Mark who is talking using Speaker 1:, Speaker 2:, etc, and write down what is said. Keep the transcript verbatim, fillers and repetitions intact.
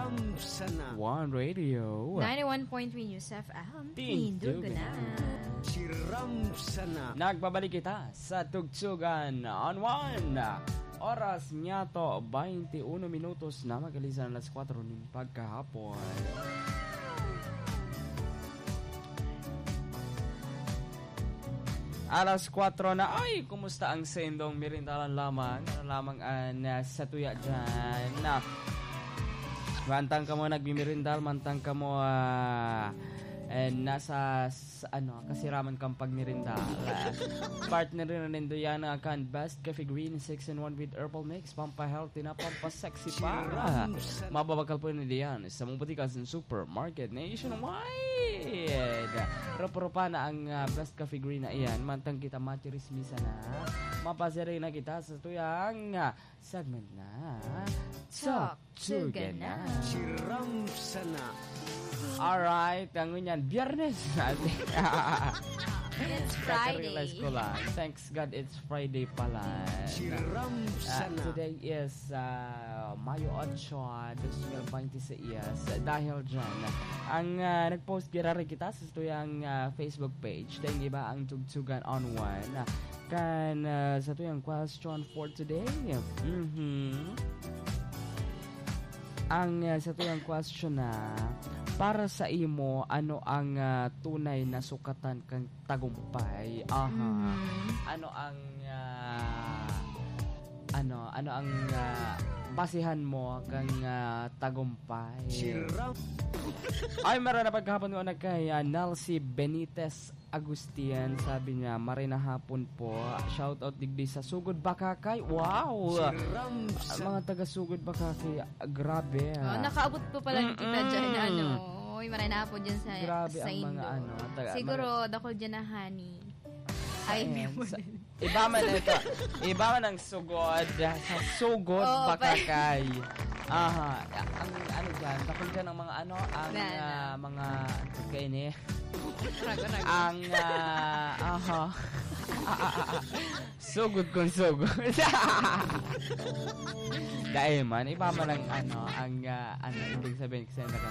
Speaker 1: One Radio.
Speaker 2: ninety-one point three News F M.
Speaker 1: Tindugan. Nagbabalik kita sa Tugtugan on One. Oras niya to, twenty-one minutos na magalisan alas kwatro ng pagkahapon. Alas kwatro na, ay, kumusta ang sendong mirindalan lamang? Ano lamang uh, na sa tuya dyan? Na, mantang ka mo nagmimirindal, mantang ka mo uh, eh, nasa s- ano, kasiraman kang pagmirindal. Uh, partner rin na nindo yan ang kan Best Coffee Green six in one with herbal mix, pampahealthy na pampasexy pa. Mababakal po nila yan sa mga butikas ng supermarket nationwide. Rupa-rupa na ang uh, Best Coffee Green na iyan. Mantang kita machirismisa na, mapasiri na kita sa tuyang uh, segment na Talk Tugan na.
Speaker 3: Siram sana.
Speaker 1: Alright, ang ganyan, Biyernes natin.
Speaker 2: It's Friday.
Speaker 1: Kaka-realize ko lang. Thanks God, it's Friday pala.
Speaker 3: Siram
Speaker 1: Uh,
Speaker 3: sana.
Speaker 1: today is uh, Mayo eight, twenty twenty-six. Dahil dyan, ang uh, nag-post pirari kita sa tuyang uh, Facebook page. Dahil iba ang Tugtugan on One. Uh, kan uh, sa tuyang question for today. Mm-hmm. Ang uh, sa tuyang question na, para sa imo, ano ang uh, tunay na sukatan kang tagumpay? Aha.
Speaker 2: Mm.
Speaker 1: Ano ang uh, ano ano ang uh, basihan mo kang uh, tagumpay?
Speaker 3: Siram.
Speaker 1: Ay, meron na pagkahapon ko na kay uh, Nelsie Benitez Agustian. Sabi niya, marina hapon po. Shout out digdi sa Sugod Bakakay. Wow!
Speaker 3: Siram
Speaker 1: Uh,
Speaker 3: sana.
Speaker 1: mga taga Sugod Bakakay, uh, grabe.
Speaker 2: Oh,
Speaker 1: ah.
Speaker 2: nakaabot po pala ni kita
Speaker 1: Mm-mm.
Speaker 2: dyan, ano. Uy, maray na po dyan sa,
Speaker 1: Grabe
Speaker 2: sa
Speaker 1: ang
Speaker 2: Indo.
Speaker 1: mga ano, taga-
Speaker 2: Siguro, dakol dyan na honey. Ay,
Speaker 1: Ayan,
Speaker 2: hindi mo
Speaker 1: sa-
Speaker 2: din.
Speaker 1: Iba man ito. Iba man ang sugod. Sa sugod,
Speaker 2: Oh,
Speaker 1: bakakay. Aha. Ang ano dyan, takol dyan ang mga ano, ang
Speaker 2: Na, na.
Speaker 1: ah, mga kaini.
Speaker 2: Rago, rago.
Speaker 1: Ang, ah, aha. Sugod kung sugod. Dahil man, iba man ang ano, ang, ah, ano, ibig sabihin kasi na